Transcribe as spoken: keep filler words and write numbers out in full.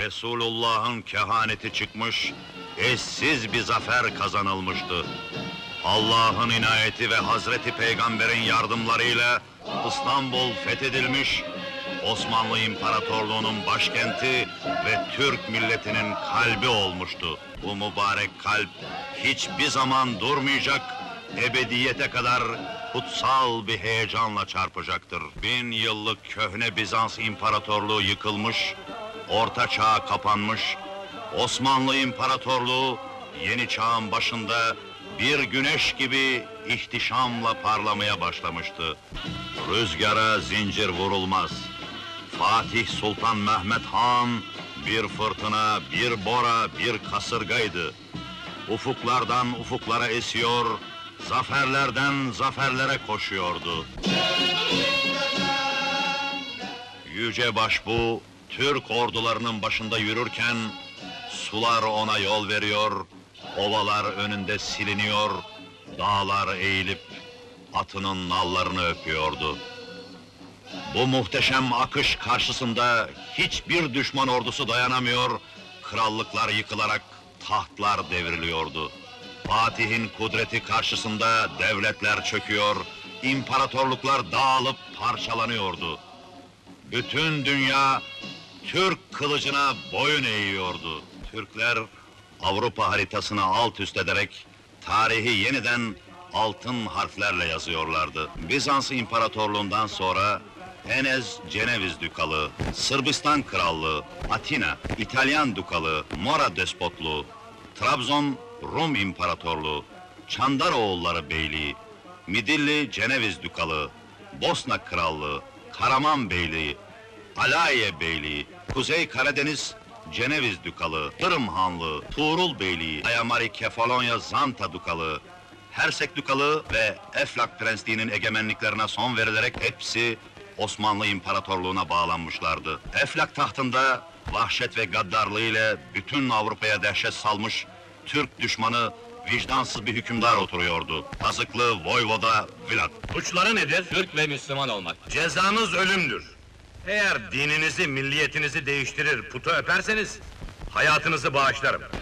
Resulullah'ın kehaneti çıkmış, eşsiz bir zafer kazanılmıştı. Allah'ın inayeti ve Hazreti Peygamber'in yardımlarıyla İstanbul fethedilmiş, Osmanlı İmparatorluğu'nun başkenti ve Türk milletinin kalbi olmuştu. Bu mübarek kalp hiçbir zaman durmayacak, ebediyete kadar kutsal bir heyecanla çarpacaktır. Bin yıllık köhne Bizans İmparatorluğu yıkılmış, Orta Çağ kapanmış, Osmanlı İmparatorluğu yeni çağın başında bir güneş gibi ihtişamla parlamaya başlamıştı. Rüzgara zincir vurulmaz. Fatih Sultan Mehmet Han bir fırtına, bir bora, bir kasırgaydı. Ufuklardan ufuklara esiyor, zaferlerden zaferlere koşuyordu. Yüce Başbuğ, Türk ordularının başında yürürken, sular ona yol veriyor, ovalar önünde siliniyor, dağlar eğilip atının nallarını öpüyordu. Bu muhteşem akış karşısında hiçbir düşman ordusu dayanamıyor, krallıklar yıkılarak tahtlar devriliyordu. Fatih'in kudreti karşısında devletler çöküyor, imparatorluklar dağılıp parçalanıyordu. Bütün dünya Türk kılıcına boyun eğiyordu. Türkler Avrupa haritasını alt üst ederek tarihi yeniden altın harflerle yazıyorlardı. Bizans İmparatorluğundan sonra Enez Ceneviz Dükalığı, Sırbistan Krallığı, Atina, İtalyan Dukalığı, Mora Despotluğu, Trabzon Rum İmparatorluğu, Çandaroğulları Beyliği, Midilli Ceneviz Dükalığı, Bosna Krallığı, Karaman Beyliği, Alaye Beyliği, Kuzey Karadeniz Ceneviz Dükalığı, Kırım Hanlığı, Tuğrul Beyliği, Ayamari Kefalonya Zanta Dukalığı, Hersek Dukalığı ve Eflak Prensliği'nin egemenliklerine son verilerek hepsi Osmanlı İmparatorluğu'na bağlanmışlardı. Eflak tahtında vahşet ve gaddarlığıyla bütün Avrupa'ya dehşet salmış Türk düşmanı vicdansız bir hükümdar oturuyordu. Kazıklı Voyvoda Vlad. Suçları nedir? Türk ve Müslüman olmak. Cezanız ölümdür. Eğer dininizi, milliyetinizi değiştirir, putu öperseniz hayatınızı bağışlarım.